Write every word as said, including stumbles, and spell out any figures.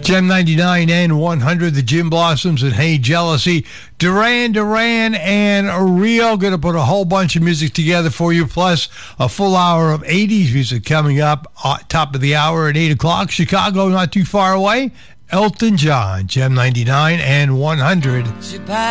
Gem ninety-nine and one hundred, the Gin Blossoms and Hey Jealousy. Duran Duran and Rio going to put a whole bunch of music together for you, plus a full hour of eighties music coming up uh, top of the hour at eight o'clock. Chicago, not too far away. Elton John, Gem ninety-nine and one hundred.